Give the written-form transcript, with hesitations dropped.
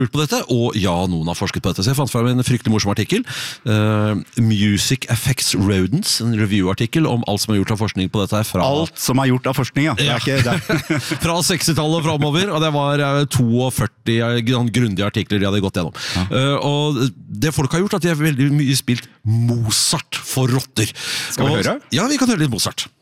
lurt på dette, og ja, noen har forsket på dette. Så jeg fant frem en fryktelig morsom artikkel. Music Affects Rodents, en review-artikkel om alt som er gjort av forskning på dette her. Alt som er gjort av forskning, ja. Det er ikke det. Fra 60-tallet og fremover, og det var 42 grundige artikler de hadde gått gjennom. Ja. Og det folk har gjort, at de har veldig mye spilt Mozart for rotter. Skal vi høre? Ja, vi kan høre litt Mozart.